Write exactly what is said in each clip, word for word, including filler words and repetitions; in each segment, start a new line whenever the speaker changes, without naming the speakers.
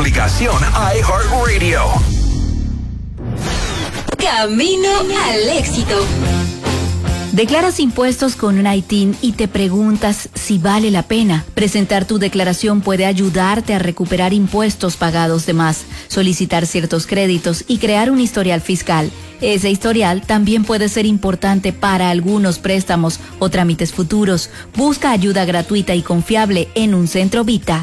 aplicación iHeartRadio.
Camino al éxito.
Declaras impuestos con un I T I N y te preguntas si vale la pena. Presentar tu declaración puede ayudarte a recuperar impuestos pagados de más, solicitar ciertos créditos y crear un historial fiscal. Ese historial también puede ser importante para algunos préstamos o trámites futuros. Busca ayuda gratuita y confiable en un centro Vita.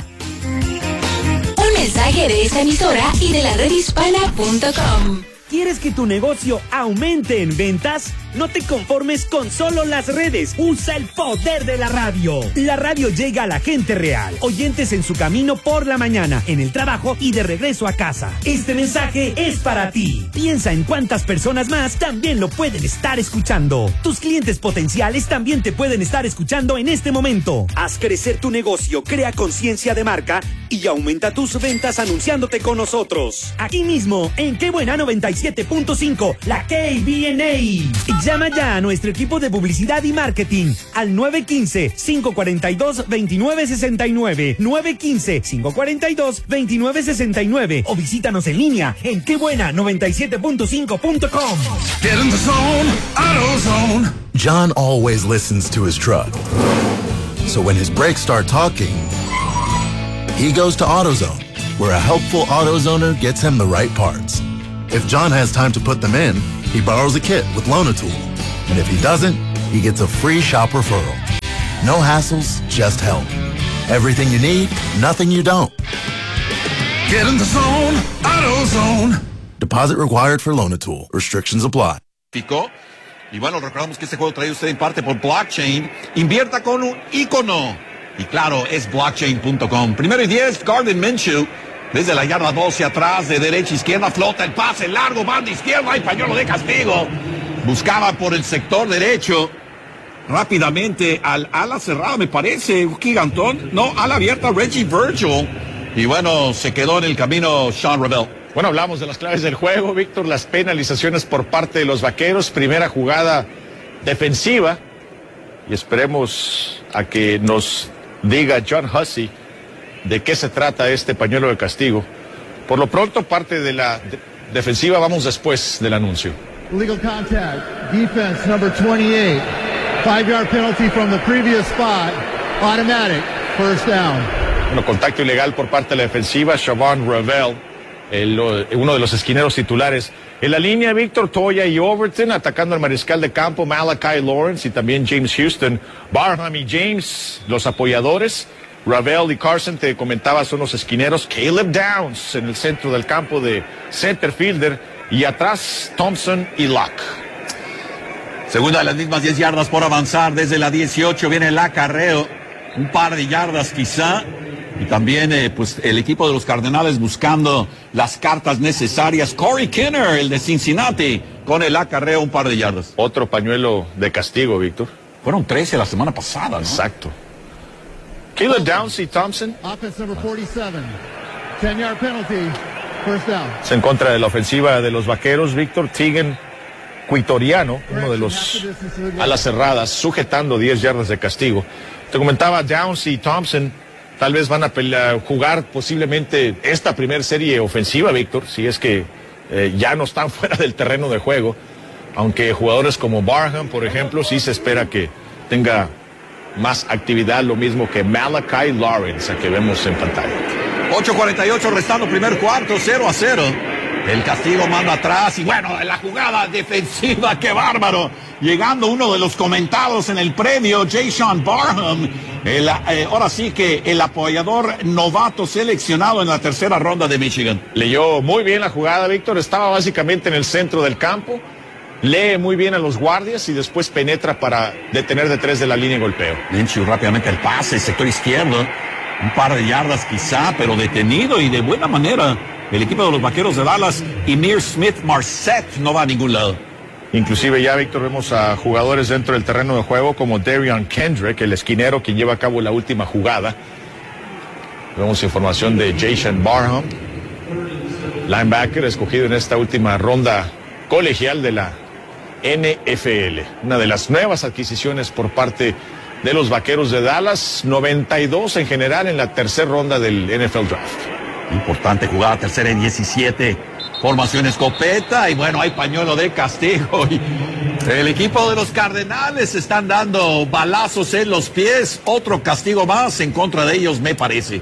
Un mensaje de esta emisora y de la red hispana punto com.
¿Quieres que tu negocio aumente en ventas? No te conformes con solo las redes. Usa el poder de la radio. La radio llega a la gente real. Oyentes en su camino por la mañana, en el trabajo y de regreso a casa. Este mensaje es para ti. Piensa en cuántas personas más también lo pueden estar escuchando. Tus clientes potenciales también te pueden estar escuchando en este momento. Haz crecer tu negocio, crea conciencia de marca y aumenta tus ventas anunciándote con nosotros. Aquí mismo, en Qué Buena noventa y siete punto cinco, la K B N A. Llama ya a nuestro equipo de publicidad y marketing al nueve uno cinco, cinco cuatro dos, dos nueve seis nueve, nueve uno cinco, cinco cuatro dos, dos nueve seis nueve o visítanos en línea en qué buena noventa y siete punto cinco punto com.
Get in the zone, AutoZone.
John always listens to his truck. So when his brakes start talking, he goes to AutoZone, where a helpful AutoZoner gets him the right parts. If John has time to put them in, he borrows a kit with Loan-A-Tool. And if he doesn't, he gets a free shop referral. No hassles, just help. Everything you need, nothing you don't.
Get in the zone, AutoZone.
Deposit required for Loan-A-Tool. Restrictions apply.
Pico. Y bueno, recordamos que este juego trae usted en parte por Blockchain. Invierta con un ícono. Y claro, es blockchain punto com. Primero y diez, Gardner Minshew. Desde la yarda doce atrás, de derecha a izquierda, flota el pase largo, banda izquierda y pañuelo de castigo. Buscaba por el sector derecho. Rápidamente al ala cerrada, me parece, Gigantón. No, ala abierta, Reggie Virgil. Y bueno, se quedó en el camino Sean Rebel.
Bueno, hablamos de las claves del juego, Víctor, las penalizaciones por parte de los Vaqueros. Primera jugada defensiva. Y esperemos a que nos diga John Hussey de qué se trata este pañuelo de castigo. Por lo pronto, parte de la de defensiva, vamos después del anuncio.
Illegal contact, defense number twenty-eight, five yard penalty from the previous spot, automatic, first down.
Bueno, contacto ilegal por parte de la defensiva, Siobhan Ravel, el, uno de los esquineros titulares. En la línea, Víctor, Toya y Overton, atacando al mariscal de campo, Malachi Lawrence y también James Houston. Barham y James, los apoyadores. Ravel y Carson, te comentaba, son los esquineros. Caleb Downs en el centro del campo de center fielder. Y atrás, Thompson y Locke.
Segunda de las mismas diez yardas por avanzar. Desde la dieciocho viene el acarreo. Un par de yardas quizá. Y también eh, pues el equipo de los Cardenales buscando las cartas necesarias. Corey Kinner, el de Cincinnati, con el acarreo, un par de yardas.
Otro pañuelo de castigo, Víctor.
Fueron trece la semana pasada, ¿no?
Exacto. Caleb Downs y Thompson.
Offense number forty-seven, ten yard penalty, first down.
Es en contra de la ofensiva de los Vaqueros, Víctor. Tegan Quitoriano, uno de los alas cerradas, sujetando diez yardas de castigo. Te comentaba, Downs y Thompson tal vez van a jugar posiblemente esta primera serie ofensiva, Víctor, si es que eh, ya no están fuera del terreno de juego. Aunque jugadores como Barham, por ejemplo, sí se espera que tenga más actividad, lo mismo que Malachi Lawrence, a que vemos en pantalla.
ocho cuarenta y ocho restando primer cuarto, cero a cero. El castigo manda atrás y bueno, la jugada defensiva, qué bárbaro. Llegando uno de los comentados en el previo, Jason Barham. El, eh, ahora sí que el apoyador novato seleccionado en la tercera ronda de Michigan.
Leyó muy bien la jugada, Víctor. Estaba básicamente en el centro del campo. Lee muy bien a los guardias y después penetra para detener de tres de la línea de golpeo.
Minshew rápidamente el pase, sector izquierdo. Un par de yardas quizá, pero detenido y de buena manera. El equipo de los Vaqueros de Dallas, Ihmir Smith-Marsette, no va a ningún lado.
Inclusive ya, Víctor, vemos a jugadores dentro del terreno de juego como Darion Kendrick, el esquinero quien lleva a cabo la última jugada. Vemos información de Jason Barham, linebacker escogido en esta última ronda colegial de la N F L. Una de las nuevas adquisiciones por parte de los Vaqueros de Dallas, noventa y dos en general en la tercera ronda del N F L Draft.
Importante jugada, tercera y diecisiete. Formación escopeta y bueno, hay pañuelo de castigo. Y el equipo de los Cardenales están dando balazos en los pies. Otro castigo más en contra de ellos, me parece.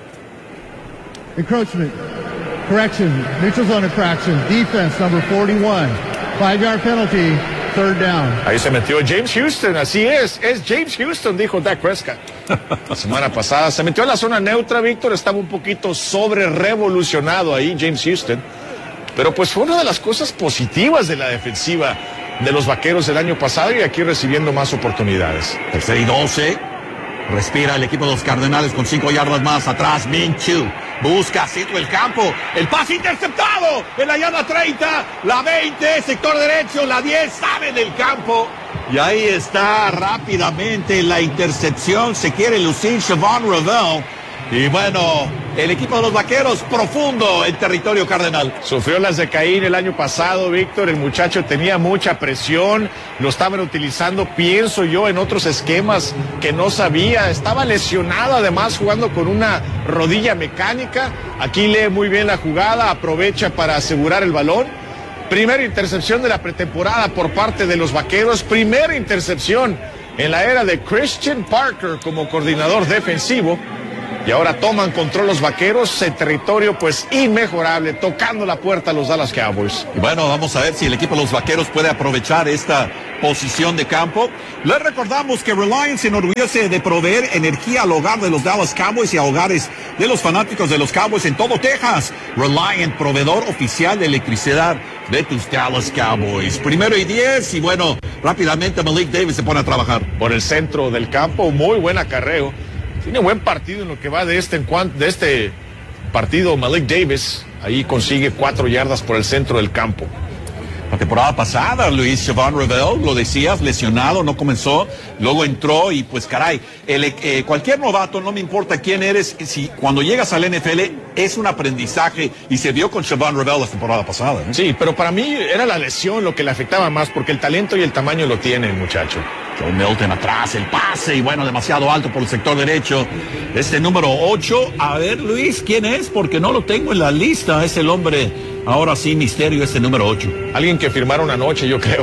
Encroachment. Correction. Neutral zone infraction. Defense number forty-one. Five-yard penalty. Third down.
Ahí se metió James Houston, así es, es James Houston, dijo Dak Prescott. La semana pasada se metió a la zona neutra, Víctor, estaba un poquito sobre revolucionado ahí James Houston, pero pues fue una de las cosas positivas de la defensiva de los Vaqueros el año pasado y aquí recibiendo más oportunidades.
Tercera y doce. Respira el equipo de los Cardenales con cinco yardas más atrás. Minshew busca centro del campo. El pase interceptado en la yarda treinta, la veinte, sector derecho, la diez, sale del campo. Y ahí está rápidamente la intercepción. Se quiere lucir Siobhan Reveal. Y bueno, el equipo de los Vaqueros profundo en territorio cardenal.
Sufrió las de Caín el año pasado, Víctor. El muchacho tenía mucha presión. Lo estaban utilizando, pienso yo, en otros esquemas que no sabía. Estaba lesionado, además, jugando con una rodilla mecánica. Aquí lee muy bien la jugada, aprovecha para asegurar el balón. Primera intercepción de la pretemporada por parte de los Vaqueros. Primera intercepción en la era de Christian Parker como coordinador defensivo. Y ahora toman control los Vaqueros, el territorio pues inmejorable, tocando la puerta a los Dallas Cowboys.
Y bueno, vamos a ver si el equipo de los Vaqueros puede aprovechar esta posición de campo. Les recordamos que Reliance se enorgullece de proveer energía al hogar de los Dallas Cowboys y a hogares de los fanáticos de los Cowboys en todo Texas. Reliant, proveedor oficial de electricidad de tus Dallas Cowboys. Primero y diez, y bueno, rápidamente Malik Davis se pone a trabajar.
Por el centro del campo, muy buen acarreo. Tiene buen partido en lo que va de este, de este partido Malik Davis. Ahí consigue cuatro yardas por el centro del campo.
La temporada pasada, Luis, Siobhan Reveal, lo decías, lesionado, no comenzó, luego entró y pues caray, el, eh, cualquier novato, no me importa quién eres, si cuando llegas al N F L es un aprendizaje y se vio con Siobhan Reveal la temporada pasada. ¿eh?
Sí, pero para mí era la lesión lo que le afectaba más porque el talento y el tamaño lo tiene el muchacho.
Joe Milton atrás, el pase y bueno, demasiado alto por el sector derecho. Este número ocho, a ver Luis, ¿quién es? Porque no lo tengo en la lista, es el hombre, ahora sí, misterio, este número ocho.
Alguien que firmaron anoche, yo creo.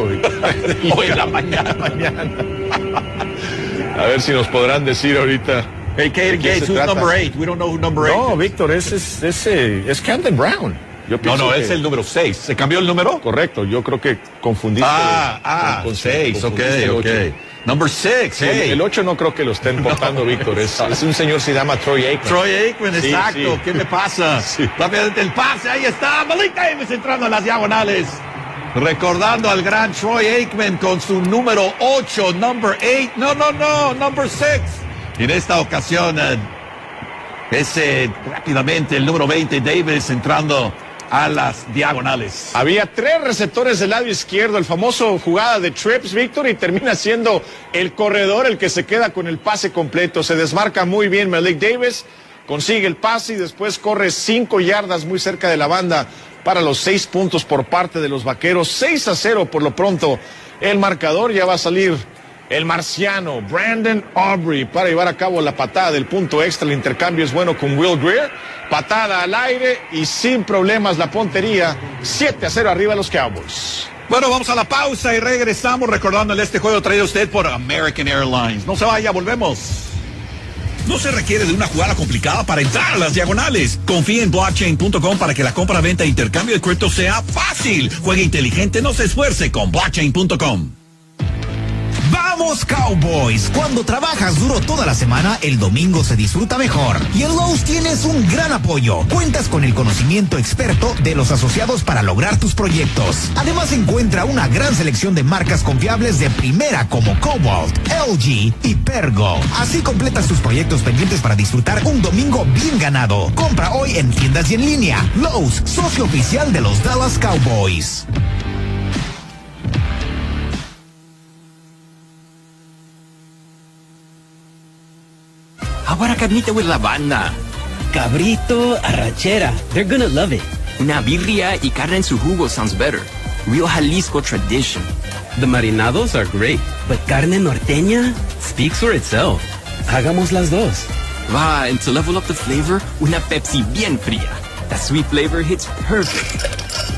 Hoy en la mañana.
mañana. A ver si nos podrán decir ahorita.
Hey, Kate Gates, who's number eight? We don't know who number eight.
No, Víctor, es, es, es, es Camden Brown.
Yo no, no, que... es el número seis. ¿Se cambió el número?
Correcto, yo creo que confundiste.
Ah, ah, con seis, ok, ok. Number six,
sí,
hey.
El ocho no creo que lo estén portando, no. Víctor. Es, es un señor se llama Troy Aikman.
Troy Aikman, sí, exacto. Sí. ¿Qué me pasa?
Sí.
Rápidamente el pase, ahí está. Malik Davis entrando a las diagonales. Recordando al gran Troy Aikman con su número ocho, number eight. No, no, no, number six. Y en esta ocasión, uh, ese rápidamente el número veinte, Davis, entrando a las diagonales.
Había tres receptores del lado izquierdo, el famoso jugada de trips, Víctor, y termina siendo el corredor el que se queda con el pase completo. Se desmarca muy bien Malik Davis, consigue el pase y después corre cinco yardas muy cerca de la banda para los seis puntos por parte de los Vaqueros. seis a cero por lo pronto. El marcador ya va a salir el marciano Brandon Aubrey para llevar a cabo la patada del punto extra. El intercambio es bueno con Will Greer. Patada al aire y sin problemas la puntería. siete a cero arriba los Cowboys.
Bueno, vamos a la pausa y regresamos recordándole este juego traído a usted por American Airlines. No se vaya, volvemos. No se requiere de una jugada complicada para entrar a las diagonales. Confíe en blockchain punto com para que la compra, venta e intercambio de cripto sea fácil. Juegue inteligente, no se esfuerce con blockchain punto com.
¡Vamos, Cowboys! Cuando trabajas duro toda la semana, el domingo se disfruta mejor. Y en Lowe's tienes un gran apoyo. Cuentas con el conocimiento experto de los asociados para lograr tus proyectos. Además, encuentra una gran selección de marcas confiables de primera como Cobalt, L G y Pergo. Así completas tus proyectos pendientes para disfrutar un domingo bien ganado. Compra hoy en tiendas y en línea. Lowe's, socio oficial de los Dallas Cowboys.
How about a carnita with la banda?
Cabrito, arrachera. They're gonna love it.
Una birria y carne en su jugo sounds better. Real Jalisco tradition.
The marinados are great, but carne norteña speaks for itself. Hagamos las dos.
Va, and to level up the flavor, una Pepsi bien fría. That sweet flavor hits perfect.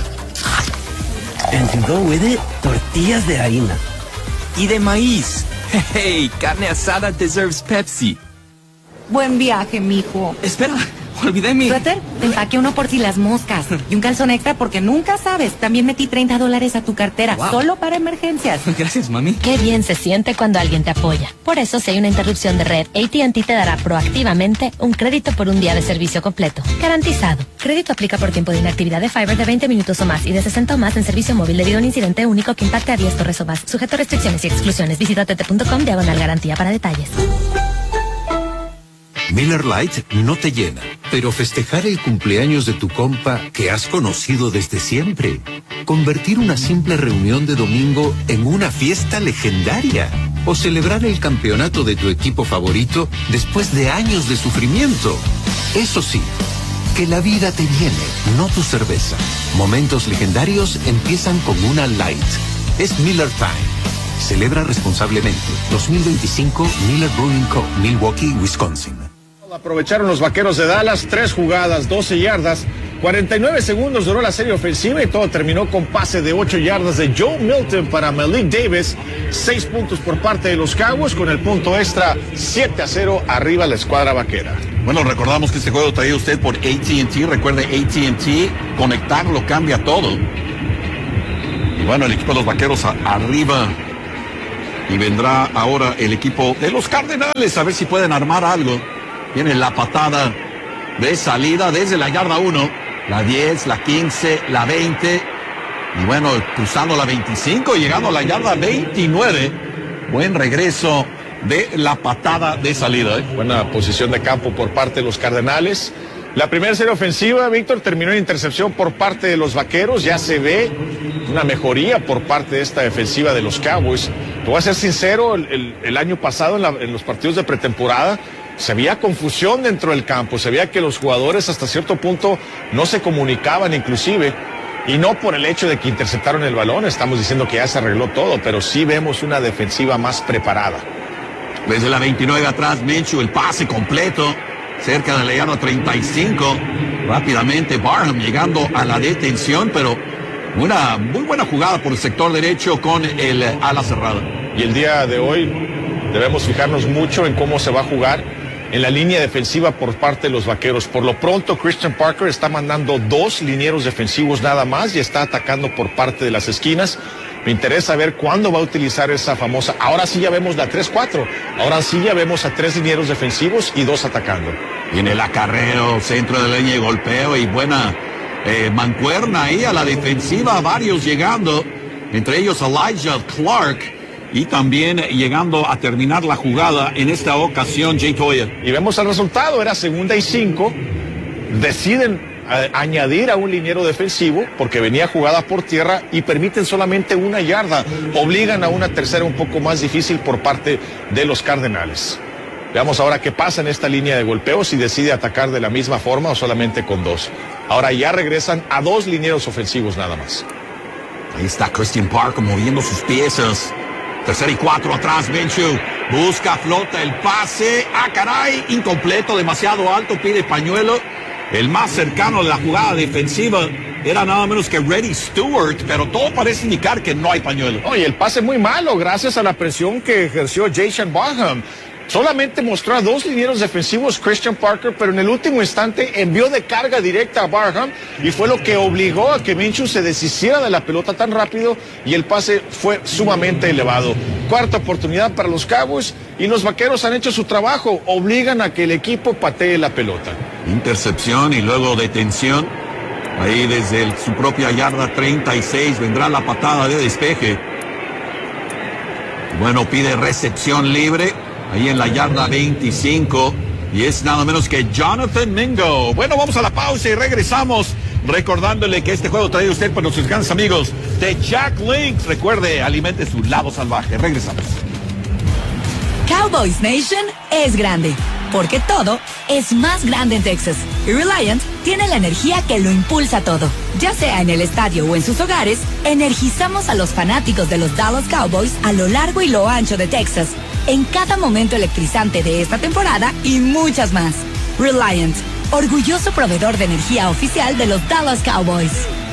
And to go with it, tortillas de harina.
Y de maíz. Hey, carne asada deserves Pepsi.
Buen viaje, mijo.
Espera, olvidé mi...
Suéter, te empaqué uno por si las moscas. Y un calzón extra porque nunca sabes. También metí treinta dólares a tu cartera, wow. Solo para emergencias.
Gracias, mami.
Qué bien se siente cuando alguien te apoya. Por eso, si hay una interrupción de red, A T and T te dará proactivamente un crédito por un día de servicio completo. Garantizado. Crédito aplica por tiempo de inactividad de Fiber de veinte minutos o más y de sesenta o más en servicio móvil debido a un incidente único que impacte a diez torres o más. Sujeto a restricciones y exclusiones. Visita t t punto com diagonal garantía para detalles.
Miller Lite no te llena, pero festejar el cumpleaños de tu compa que has conocido desde siempre. Convertir una simple reunión de domingo en una fiesta legendaria. O celebrar el campeonato de tu equipo favorito después de años de sufrimiento. Eso sí, que la vida te llene, no tu cerveza. Momentos legendarios empiezan con una Light. Es Miller Time. Celebra responsablemente. dos mil veinticinco Miller Brewing Co., Milwaukee, Wisconsin.
Aprovecharon los Vaqueros de Dallas, tres jugadas, doce yardas, cuarenta y nueve segundos duró la serie ofensiva y todo terminó con pase de ocho yardas de Joe Milton para Malik Davis, seis puntos por parte de los Cowboys con el punto extra, siete a cero arriba la escuadra vaquera.
Bueno, recordamos que este juego traído usted por A T and T, recuerde A T and T, conectarlo cambia todo. Y bueno, el equipo de los Vaqueros a, arriba y vendrá ahora el equipo de los Cardenales a ver si pueden armar algo. Viene la patada de salida desde la yarda uno, la diez, la quince, la veinte, y bueno, cruzando la veinticinco, llegando a la yarda veintinueve. Buen regreso de la patada de salida. ¿eh?
Buena posición de campo por parte de los Cardenales. La primera serie ofensiva, Víctor, terminó en intercepción por parte de los Vaqueros. Ya se ve una mejoría por parte de esta defensiva de los Cowboys. Te voy a ser sincero, el, el, el año pasado en, la, en los partidos de pretemporada, se veía confusión dentro del campo, se veía que los jugadores hasta cierto punto no se comunicaban inclusive, y no por el hecho de que interceptaron el balón, estamos diciendo que ya se arregló todo, pero sí vemos una defensiva más preparada.
Desde la veintinueve atrás, Minshew, el pase completo, cerca de la yarda treinta y cinco, rápidamente Barham llegando a la detención, pero una muy buena jugada por el sector derecho con el ala cerrada.
Y el día de hoy debemos fijarnos mucho en cómo se va a jugar en la línea defensiva por parte de los Vaqueros. Por lo pronto, Christian Parker está mandando dos linieros defensivos nada más y está atacando por parte de las esquinas. Me interesa ver cuándo va a utilizar esa famosa. Ahora sí ya vemos la tres cuatro. Ahora sí ya vemos a tres linieros defensivos y dos atacando.
Viene el acarreo, centro de línea y golpeo y buena eh, mancuerna ahí a la defensiva. Varios llegando, entre ellos Elijah Clark. Y también llegando a terminar la jugada en esta ocasión, Jay Toya.
Y vemos el resultado, era segunda y cinco. Deciden eh, añadir a un liniero defensivo porque venía jugada por tierra y permiten solamente una yarda. Obligan a una tercera un poco más difícil por parte de los Cardenales. Veamos ahora qué pasa en esta línea de golpeo, si decide atacar de la misma forma o solamente con dos. Ahora ya regresan a dos linieros ofensivos nada más.
Ahí está Christian Parker moviendo sus piezas. Tercera y cuatro atrás, Minshew busca, flota el pase, ah caray, incompleto, demasiado alto, pide pañuelo. El más cercano de la jugada defensiva era nada menos que Reddy Stewart, pero todo parece indicar que no hay pañuelo.
Oye, el pase muy malo, gracias a la presión que ejerció Jason Barham. Solamente mostró a dos linieros defensivos Christian Parker, pero en el último instante envió de carga directa a Barham y fue lo que obligó a que Minshew se deshiciera de la pelota tan rápido y el pase fue sumamente elevado. Cuarta oportunidad para los Cowboys y los Vaqueros han hecho su trabajo, obligan a que el equipo patee la pelota.
Intercepción y luego detención. Ahí desde el, su propia yarda treinta y seis vendrá la patada de despeje. Bueno, pide recepción libre. Ahí en la yarda veinticinco, y es nada menos que Jonathan Mingo. Bueno, vamos a la pausa y regresamos recordándole que este juego trae usted por nuestros grandes amigos de Jack Links. Recuerde, alimente su lado salvaje. Regresamos.
Cowboys Nation es grande, porque todo es más grande en Texas. Y Reliant tiene la energía que lo impulsa todo. Ya sea en el estadio o en sus hogares, energizamos a los fanáticos de los Dallas Cowboys a lo largo y lo ancho de Texas.
en cada momento electrizante de esta temporada y muchas más. Reliant, orgulloso proveedor de energía oficial de los Dallas Cowboys.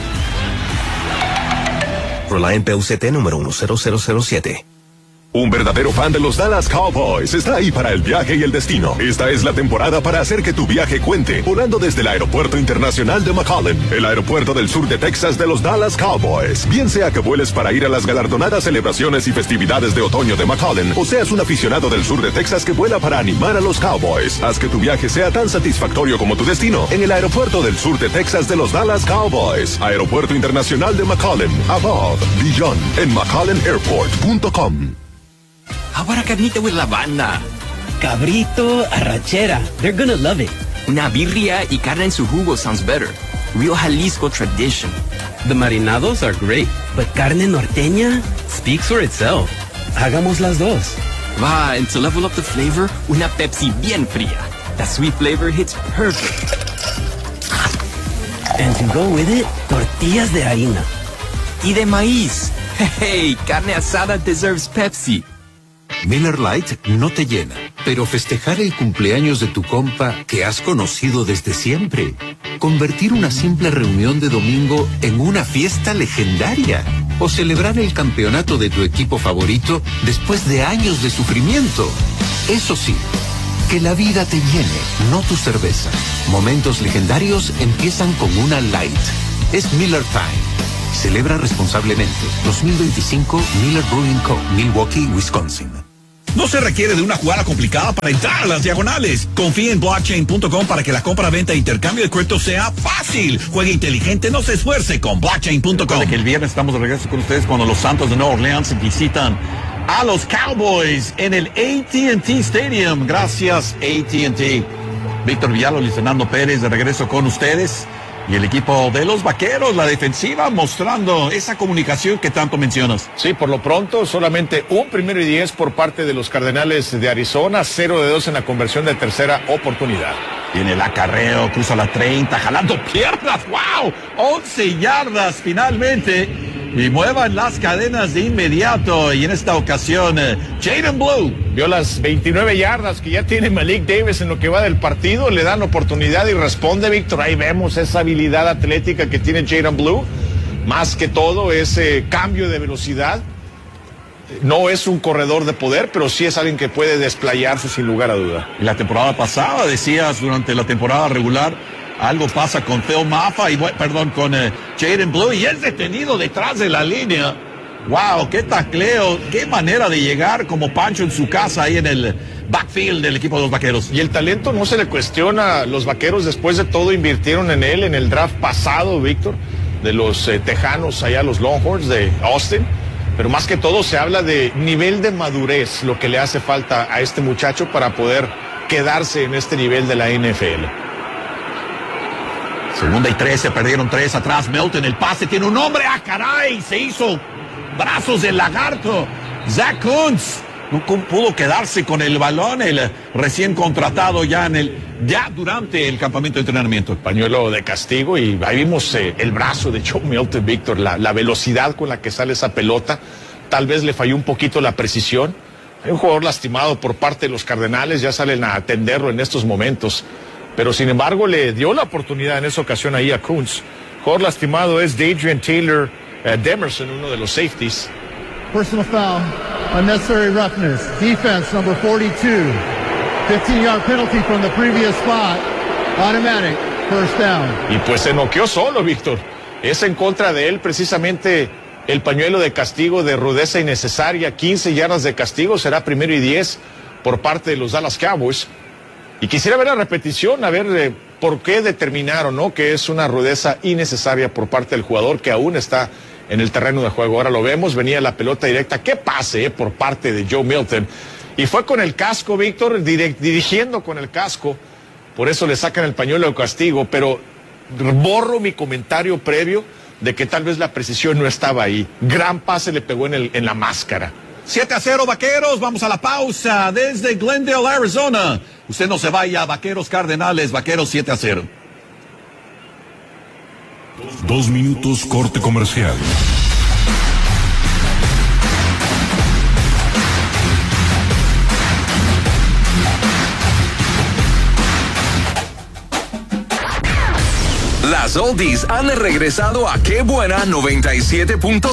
Reliant P U C T número uno cero cero cero siete.
Un verdadero fan de los Dallas Cowboys está ahí para el viaje y el destino. Esta es la temporada para hacer que tu viaje cuente, volando desde el Aeropuerto Internacional de McAllen, el aeropuerto del sur de Texas de los Dallas Cowboys. Bien sea que vueles para ir a las galardonadas celebraciones y festividades de otoño de McAllen, o seas un aficionado del sur de Texas que vuela para animar a los Cowboys, haz que tu viaje sea tan satisfactorio como tu destino en el aeropuerto del sur de Texas de los Dallas Cowboys. Aeropuerto Internacional de McAllen, above, beyond, en mcallen airport punto com.
Ahora carnita with la banda.
Cabrito, arrachera. They're gonna love it.
Una birria y carne en su jugo sounds better. Real Jalisco tradition.
The marinados are great, but carne norteña speaks for itself. Hagamos las dos.
Va, and to level up the flavor, una Pepsi bien fría. That sweet flavor hits perfect.
And to go with it, tortillas de harina.
Y de maíz. Hey, carne asada deserves Pepsi.
Miller Lite no te llena, pero festejar el cumpleaños de tu compa que has conocido desde siempre, convertir una simple reunión de domingo en una fiesta legendaria, o celebrar el campeonato de tu equipo favorito después de años de sufrimiento. Eso sí, que la vida te llene, no tu cerveza. Momentos legendarios empiezan con una Light. Es Miller Time. Celebra responsablemente. dos mil veinticinco Miller Brewing Co., Milwaukee, Wisconsin.
No se requiere de una jugada complicada para entrar a las diagonales. Confía en blockchain punto com para que la compra, venta e intercambio de cripto sea fácil. Juegue inteligente, no se esfuerce con blockchain punto com. Que el viernes estamos de regreso con ustedes cuando los Santos de Nueva Orleans visitan a los Cowboys en el A T and T Stadium. Gracias, A T and T. Víctor Villalobos y Fernando Pérez de regreso con ustedes. Y el equipo de los Vaqueros, la defensiva, mostrando esa comunicación que tanto mencionas.
Sí, por lo pronto, solamente un primero y diez por parte de los Cardenales de Arizona, cero de dos en la conversión de tercera oportunidad.
Tiene el acarreo, cruza la treinta, jalando piernas, ¡wow! once yardas finalmente. Y muevan las cadenas de inmediato. Y en esta ocasión, eh, Jaden Blue
vio las veintinueve yardas que ya tiene Malik Davis en lo que va del partido. Le dan oportunidad y responde, Víctor. Ahí vemos esa habilidad atlética que tiene Jaden Blue. Más que todo, ese cambio de velocidad. No es un corredor de poder, pero sí es alguien que puede desplayarse sin lugar a duda.
Y la temporada pasada, decías, durante la temporada regular, algo pasa con Phil Maffa y, perdón, con eh, Jaden Blue, y es detenido detrás de la línea. Wow, qué tacleo, qué manera de llegar como Pancho en su casa ahí en el backfield del equipo de los Vaqueros.
Y el talento no se le cuestiona. Los Vaqueros, después de todo, invirtieron en él en el draft pasado, Víctor, de los eh, Tejanos, allá los Longhorns de Austin. Pero más que todo se habla de nivel de madurez, lo que le hace falta a este muchacho para poder quedarse en este nivel de la N F L.
Segunda y tres, se perdieron tres atrás. Melton, el pase, tiene un hombre. ¡Ah, caray! Se hizo brazos de lagarto. Zach Kuntz no pudo quedarse con el balón. El recién contratado ya en el ya durante el campamento de entrenamiento.
Pañuelo de castigo y ahí vimos eh, el brazo de Joe Milton, Víctor. La, la velocidad con la que sale esa pelota. Tal vez le falló un poquito la precisión. Hay un jugador lastimado por parte de los Cardenales. Ya salen a atenderlo en estos momentos. Pero sin embargo le dio la oportunidad en esa ocasión ahí a Kuntz. Jugador lastimado es Dadrian Taylor uh, Demerson, uno de los safeties.
Personal foul, unnecessary roughness, defense number forty-two, fifteen yard penalty from the previous spot, automatic, first down.
Y pues se noqueó solo, Víctor. Es en contra de él precisamente el pañuelo de castigo de rudeza innecesaria, quince yardas de castigo, será primero y diez por parte de los Dallas Cowboys. Y quisiera ver la repetición, a ver eh, por qué determinaron, ¿no?, que es una rudeza innecesaria por parte del jugador que aún está en el terreno de juego. Ahora lo vemos, venía la pelota directa, qué pase eh, por parte de Joe Milton. Y fue con el casco, Víctor, direct, dirigiendo con el casco, por eso le sacan el pañuelo de castigo, pero borro mi comentario previo de que tal vez la precisión no estaba ahí. Gran pase le pegó en, el, en la máscara.
siete a cero, Vaqueros. Vamos a la pausa desde Glendale, Arizona. Usted no se vaya. Vaqueros Cardenales. Vaqueros siete a cero.
Dos minutos corte comercial.
Las oldies han regresado a Qué Buena noventa y siete punto